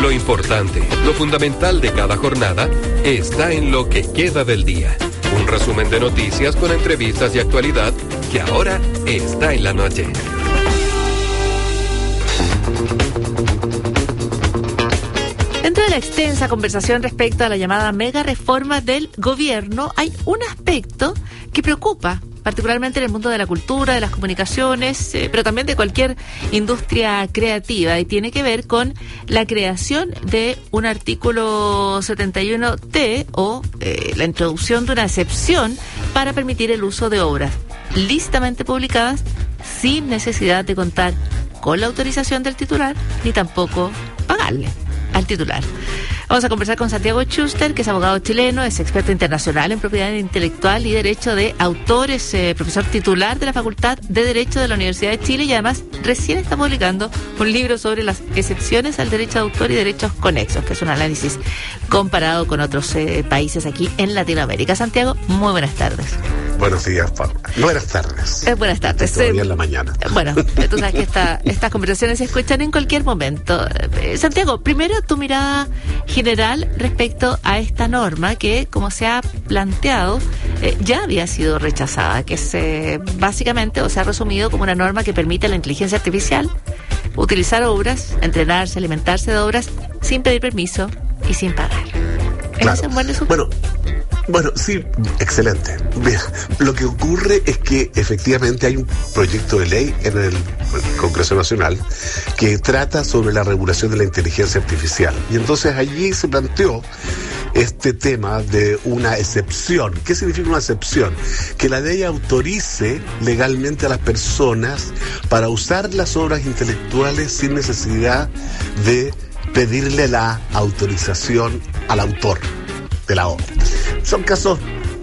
Lo importante, lo fundamental de cada jornada, está en lo que queda del día. Un resumen de noticias con entrevistas y actualidad que ahora está en la noche. Dentro de la extensa conversación respecto a la llamada mega reforma del gobierno, hay un aspecto que preocupa, particularmente en el mundo de la cultura, de las comunicaciones, pero también de cualquier industria creativa, y tiene que ver con la creación de un artículo 71T o la introducción de una excepción para permitir el uso de obras lícitamente publicadas sin necesidad de contar con la autorización del titular ni tampoco pagarle al titular. Vamos a conversar con Santiago Schuster, que es abogado chileno, es experto internacional en propiedad intelectual y derecho de autor, es profesor titular de la Facultad de Derecho de la Universidad de Chile y además recién está publicando un libro sobre las excepciones al derecho de autor y derechos conexos, que es un análisis comparado con otros países aquí en Latinoamérica. Santiago, muy buenas tardes. Buenos días, Pablo. Buenas tardes. Buenas tardes. Todavía en la mañana. Bueno, tú sabes que estas conversaciones se escuchan en cualquier momento. Santiago, primero tu mirada general respecto a esta norma que, como se ha planteado, ya había sido rechazada, que es básicamente, o se ha resumido como una norma que permite a la inteligencia artificial utilizar obras, entrenarse, alimentarse de obras sin pedir permiso y sin pagar. Claro. ¿Es un buen resultado? Bueno, sí, excelente. Mira, lo que ocurre es que efectivamente hay un proyecto de ley en el Congreso Nacional que trata sobre la regulación de la inteligencia artificial. Y entonces allí se planteó este tema de una excepción. ¿Qué significa una excepción? Que la ley autorice legalmente a las personas para usar las obras intelectuales sin necesidad de pedirle la autorización al autor de la obra. Son casos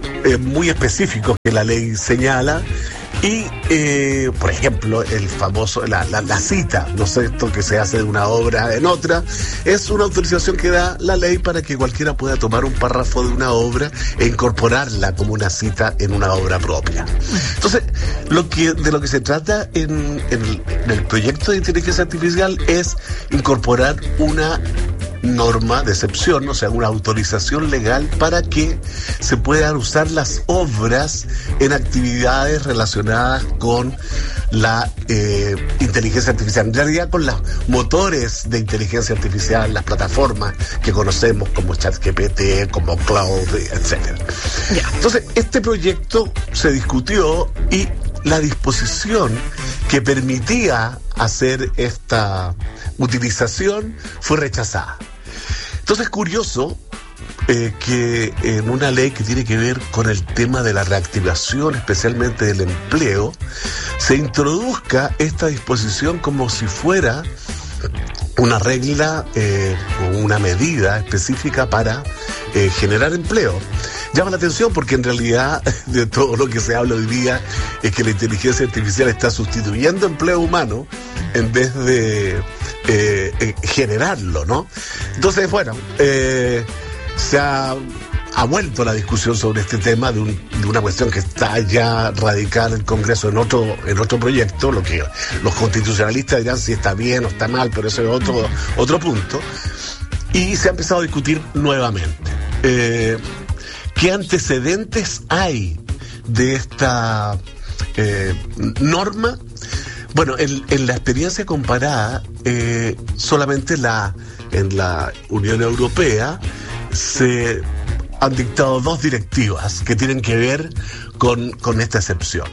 muy específicos que la ley señala y, por ejemplo, el famoso, la cita, ¿no es cierto?, que se hace de una obra en otra, es una autorización que da la ley para que cualquiera pueda tomar un párrafo de una obra e incorporarla como una cita en una obra propia. Entonces, de lo que se trata en el proyecto de inteligencia artificial es incorporar una norma de excepción, o sea, una autorización legal para que se puedan usar las obras en actividades relacionadas con la inteligencia artificial, en realidad con los motores de inteligencia artificial, las plataformas que conocemos como ChatGPT, como Cloud, etcétera. Entonces, este proyecto se discutió y la disposición que permitía hacer esta utilización fue rechazada. Entonces es curioso que en una ley que tiene que ver con el tema de la reactivación, especialmente del empleo, se introduzca esta disposición como si fuera una regla o una medida específica para generar empleo. Llama la atención porque en realidad de todo lo que se habla hoy día es que la inteligencia artificial está sustituyendo empleo humano en vez de generarlo, ¿no? Entonces, bueno, se ha vuelto la discusión sobre este tema de una cuestión que está ya radicada en el Congreso en otro proyecto, lo que los constitucionalistas dirán si está bien o está mal, pero eso es otro punto, y se ha empezado a discutir nuevamente. ¿Qué antecedentes hay de esta norma? Bueno, en la experiencia comparada, solamente en la Unión Europea se han dictado 2 directivas que tienen que ver con esta excepción.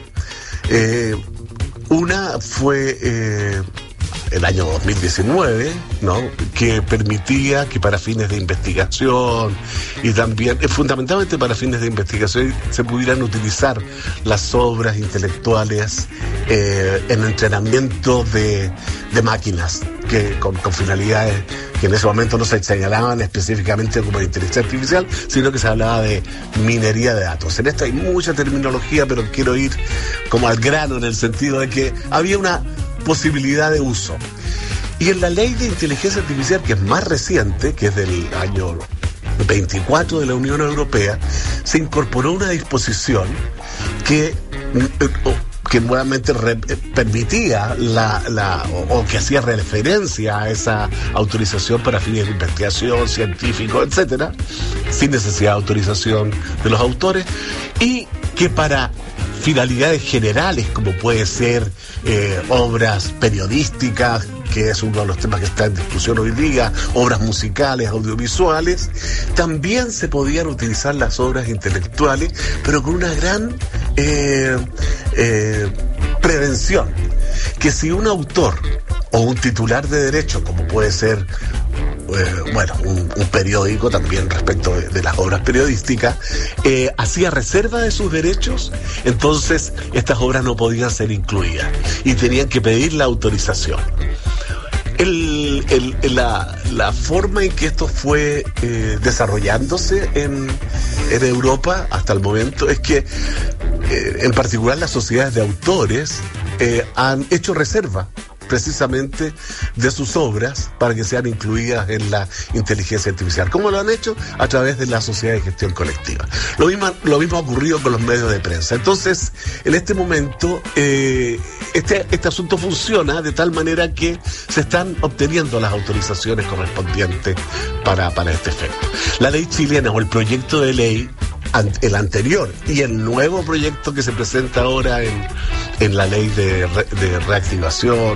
Una fue el año 2019, ¿no?, que permitía que para fines de investigación y también, fundamentalmente para fines de investigación, se pudieran utilizar las obras intelectuales en entrenamiento de máquinas que con finalidades que en ese momento no se señalaban específicamente como de inteligencia artificial, sino que se hablaba de minería de datos. En esto hay mucha terminología, pero quiero ir como al grano en el sentido de que había una posibilidad de uso. Y en la ley de inteligencia artificial, que es más reciente, que es del año 24 de la Unión Europea, se incorporó una disposición que que nuevamente permitía o que hacía referencia a esa autorización para fines de investigación, científico, etcétera, sin necesidad de autorización de los autores, y que para finalidades generales, como puede ser obras periodísticas, que es uno de los temas que está en discusión hoy día, obras musicales, audiovisuales, también se podían utilizar las obras intelectuales, pero con una gran prevención, que si un autor o un titular de derecho, como puede ser un periódico también respecto de las obras periodísticas, hacía reserva de sus derechos, entonces estas obras no podían ser incluidas y tenían que pedir la autorización. La forma en que esto fue desarrollándose en Europa hasta el momento es que en particular las sociedades de autores han hecho reserva precisamente de sus obras para que sean incluidas en la inteligencia artificial. ¿Cómo lo han hecho? A través de la sociedad de gestión colectiva. Lo mismo ha ocurrido con los medios de prensa. Entonces, en este momento, este asunto funciona de tal manera que se están obteniendo las autorizaciones correspondientes para este efecto. La ley chilena o el proyecto de ley, el anterior y el nuevo proyecto que se presenta ahora en la ley de reactivación,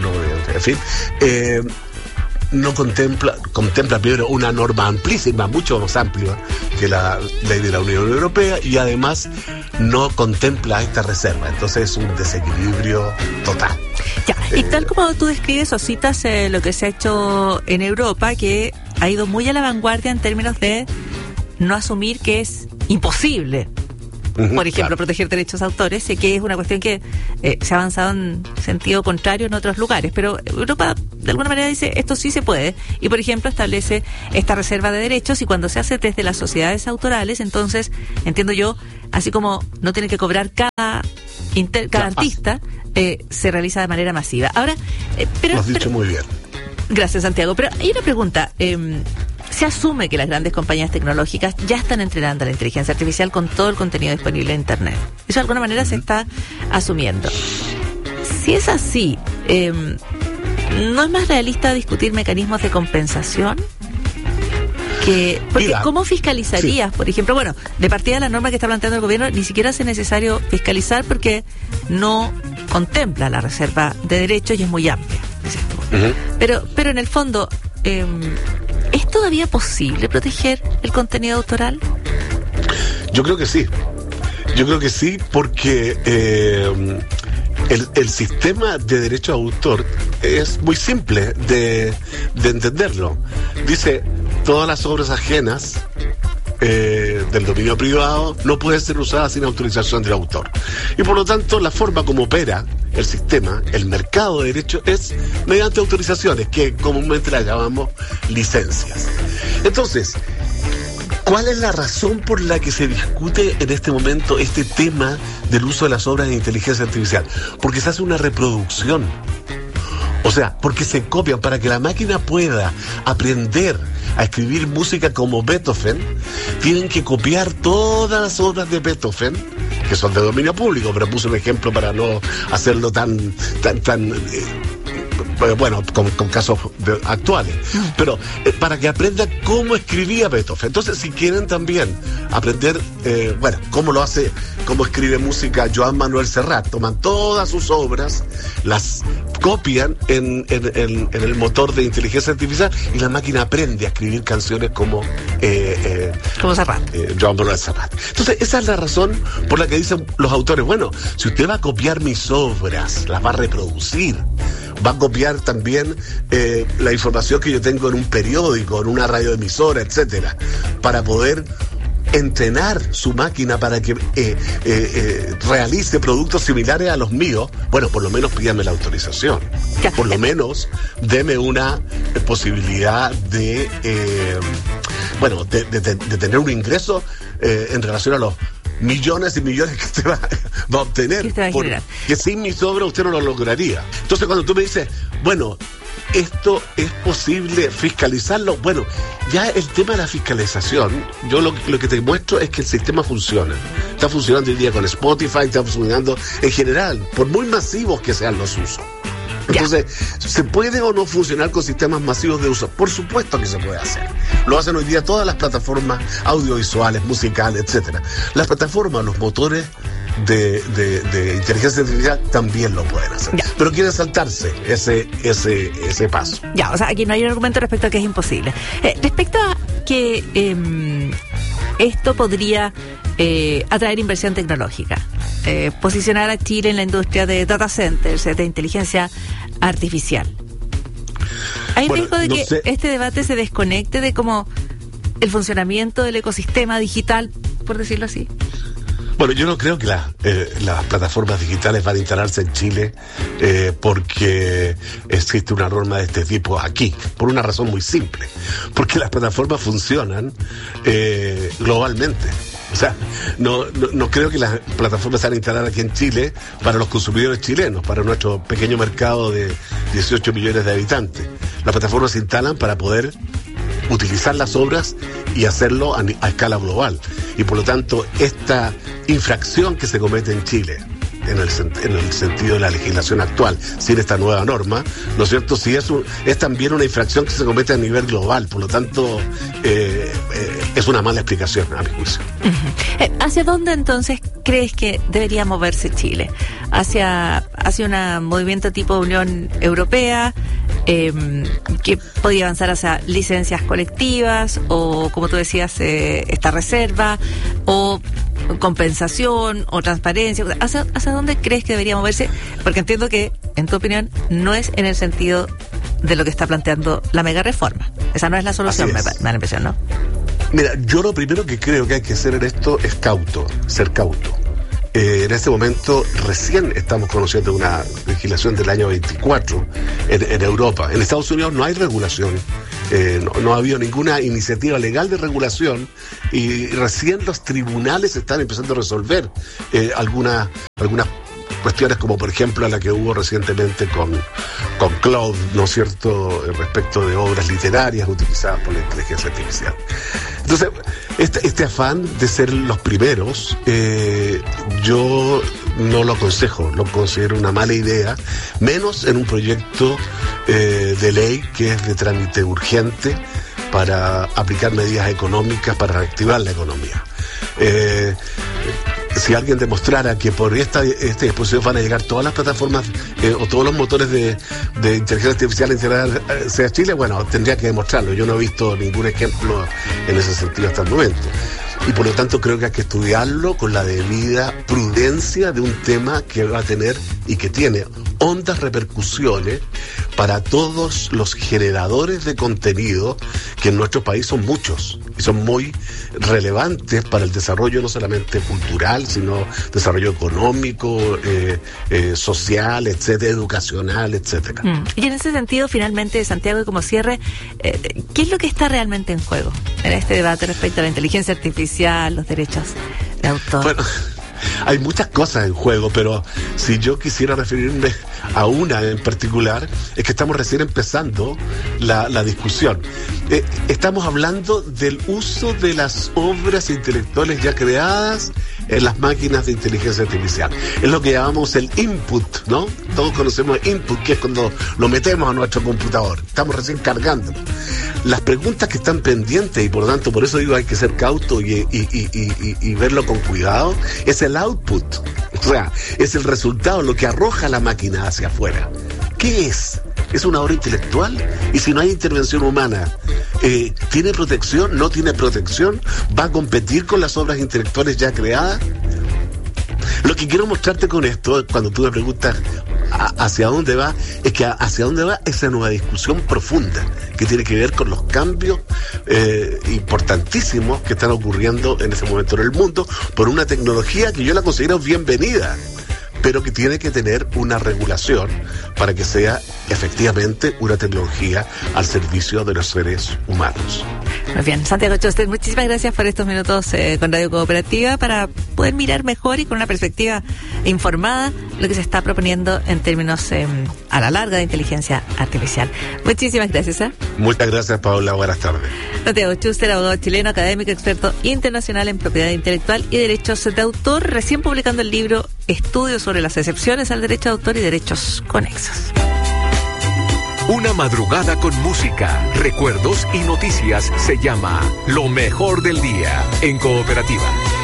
no contempla primero una norma amplísima, mucho más amplia que la ley de la Unión Europea, y además no contempla esta reserva. Entonces es un desequilibrio total. Ya, y tal como tú describes o citas lo que se ha hecho en Europa, que ha ido muy a la vanguardia en términos de no asumir que es imposible, por ejemplo, proteger derechos de autores, que es una cuestión que se ha avanzado en sentido contrario en otros lugares, pero Europa de alguna manera dice esto sí se puede, y por ejemplo establece esta reserva de derechos, y cuando se hace desde las sociedades autorales, entonces entiendo yo, así como no tiene que cobrar cada artista, se realiza de manera masiva. Ahora, lo has dicho muy bien. Gracias, Santiago, pero hay una pregunta. Se asume que las grandes compañías tecnológicas ya están entrenando a la inteligencia artificial con todo el contenido disponible en Internet. Eso de alguna manera se está asumiendo. Si es así, ¿no es más realista discutir mecanismos de compensación? Porque mira, ¿cómo fiscalizarías? Sí. Por ejemplo, bueno, de partida la norma que está planteando el gobierno ni siquiera hace necesario fiscalizar porque no contempla la reserva de derechos y es muy amplia, dices tú. Pero en el fondo, ¿es todavía posible proteger el contenido autoral? Yo creo que sí. Porque el sistema de derecho a autor es muy simple de entenderlo. Dice, todas las obras ajenas del dominio privado no pueden ser usadas sin autorización del autor. Y por lo tanto, la forma como opera el sistema, el mercado de derecho, es mediante autorizaciones, que comúnmente las llamamos licencias. Entonces, ¿cuál es la razón por la que se discute en este momento este tema del uso de las obras de inteligencia artificial? Porque se hace una reproducción. O sea, porque se copian. Para que la máquina pueda aprender a escribir música como Beethoven, tienen que copiar todas las obras de Beethoven, que son de dominio público, pero puse un ejemplo para no hacerlo tan con casos actuales, pero para que aprenda cómo escribía Beethoven. Entonces, si quieren también aprender, cómo escribe música Joan Manuel Serrat, toman todas sus obras, las copian en el motor de inteligencia artificial y la máquina aprende a escribir canciones como Serrat. Joan Manuel Serrat. Entonces, esa es la razón por la que dicen los autores, bueno, si usted va a copiar mis obras, las va a reproducir, va a copiar también la información que yo tengo en un periódico, en una radioemisora, etcétera, para poder entrenar su máquina para que realice productos similares a los míos. Bueno, por lo menos pídame la autorización. Por lo menos deme una posibilidad de tener un ingreso en relación a los millones y millones que usted va a obtener, que sin mis obras usted no lo lograría. Entonces, cuando tú me dices, bueno, esto es posible fiscalizarlo. Bueno, ya el tema de la fiscalización, yo lo que te muestro es que el sistema funciona. Está funcionando hoy día con Spotify, está funcionando en general, por muy masivos que sean los usos. Entonces, ¿se puede o no funcionar con sistemas masivos de uso? Por supuesto que se puede hacer. Lo hacen hoy día todas las plataformas audiovisuales, musicales, etcétera. Las plataformas, los motores de inteligencia artificial también lo pueden hacer. Pero quieren saltarse ese paso. Ya, o sea, aquí no hay un argumento respecto a que es imposible. Respecto a que esto podría atraer inversión tecnológica, posicionar a Chile en la industria de data centers, de inteligencia artificial. ¿Hay riesgo de que este debate se desconecte de como el funcionamiento del ecosistema digital, por decirlo así? Bueno, yo no creo que las plataformas digitales van a instalarse en Chile porque existe una norma de este tipo aquí, por una razón muy simple, porque las plataformas funcionan globalmente. O sea, no creo que las plataformas se van a instalar aquí en Chile para los consumidores chilenos, para nuestro pequeño mercado de 18 millones de habitantes. Las plataformas se instalan para poder utilizar las obras y hacerlo a escala global. Y por lo tanto, esta infracción que se comete en Chile, en el sentido de la legislación actual, sin esta nueva norma, ¿no es cierto? Sí, es también una infracción que se comete a nivel global, por lo tanto, es una mala explicación, a mi juicio. ¿Hacia dónde entonces crees que debería moverse Chile? ¿Hacia un movimiento tipo Unión Europea, que podía avanzar hacia licencias colectivas, o como tú decías, esta reserva, o compensación o transparencia? ¿Hacia dónde crees que debería moverse? Porque entiendo que, en tu opinión, no es en el sentido de lo que está planteando la mega reforma. Esa no es la solución, me da la impresión, ¿no? Mira, yo lo primero que creo que hay que hacer en esto es ser cauto. En este momento recién estamos conociendo una legislación del año 24 en Europa. En Estados Unidos no hay regulación, no ha habido ninguna iniciativa legal de regulación y recién los tribunales están empezando a resolver algunas cuestiones, como por ejemplo la que hubo recientemente con Cloud, ¿no es cierto?, respecto de obras literarias utilizadas por la inteligencia artificial. Entonces, este afán de ser los primeros, yo no lo aconsejo, lo considero una mala idea, menos en un proyecto de ley que es de trámite urgente para aplicar medidas económicas para reactivar la economía. Si alguien demostrara que por este dispositivo van a llegar todas las plataformas o todos los motores de inteligencia artificial integral sea Chile, bueno, tendría que demostrarlo. Yo no he visto ningún ejemplo en ese sentido hasta el momento. Y por lo tanto creo que hay que estudiarlo con la debida prudencia de un tema que va a tener y que tiene hondas repercusiones para todos los generadores de contenido, que en nuestro país son muchos y son muy relevantes para el desarrollo no solamente cultural, sino desarrollo económico, social, etcétera, educacional, etcétera. Y en ese sentido, finalmente, Santiago, y como cierre, ¿qué es lo que está realmente en juego en este debate respecto a la inteligencia artificial, los derechos de autor? Bueno, hay muchas cosas en juego, pero si yo quisiera referirme a una en particular, es que estamos recién empezando la discusión. Estamos hablando del uso de las obras intelectuales ya creadas en las máquinas de inteligencia artificial. Es lo que llamamos el input, ¿no? Todos conocemos el input, que es cuando lo metemos a nuestro computador. Estamos recién cargándolo. Las preguntas que están pendientes, y por lo tanto, por eso digo, hay que ser cauto y verlo con cuidado, es el output. O sea, es el resultado, lo que arroja la máquina hacia afuera. ¿Qué es? ¿Es una obra intelectual? Y si no hay intervención humana, ¿tiene protección? ¿No tiene protección? ¿Va a competir con las obras intelectuales ya creadas? Lo que quiero mostrarte con esto, cuando tú me preguntas hacia dónde va, es que hacia dónde va esa nueva discusión profunda que tiene que ver con los cambios importantísimos que están ocurriendo en ese momento en el mundo por una tecnología que yo la considero bienvenida, pero que tiene que tener una regulación para que sea efectivamente una tecnología al servicio de los seres humanos. Muy bien, Santiago Schuster, muchísimas gracias por estos minutos con Radio Cooperativa para poder mirar mejor y con una perspectiva informada lo que se está proponiendo en términos a la larga de inteligencia artificial. Muchísimas gracias. Muchas gracias, Paola. Buenas tardes. Santiago Schuster, abogado chileno, académico, experto internacional en propiedad intelectual y derechos de autor, recién publicando el libro Estudios sobre las excepciones al derecho de autor y derechos conexos. Una madrugada con música, recuerdos y noticias se llama Lo Mejor del Día en Cooperativa.